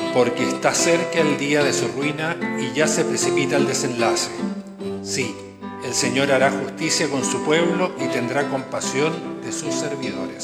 porque está cerca el día de su ruina y ya se precipita el desenlace. Sí, el Señor hará justicia con su pueblo y tendrá compasión de sus servidores.